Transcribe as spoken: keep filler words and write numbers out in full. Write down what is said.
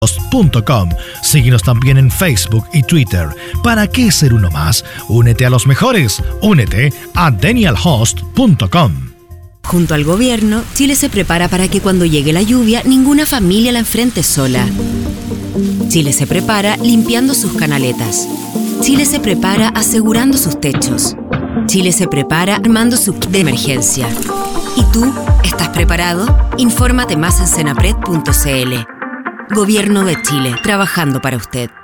punto com. Síguenos también en Facebook y Twitter. ¿Para qué ser uno más? Únete a los mejores. Únete a daniel host punto com. Junto al gobierno, Chile se prepara para que cuando llegue la lluvia, ninguna familia la enfrente sola. Chile se prepara limpiando sus canaletas. Chile se prepara asegurando sus techos. Chile se prepara armando su kit de emergencia. ¿Y tú? ¿Estás preparado? Infórmate más en senapred punto c l. Gobierno de Chile, trabajando para usted.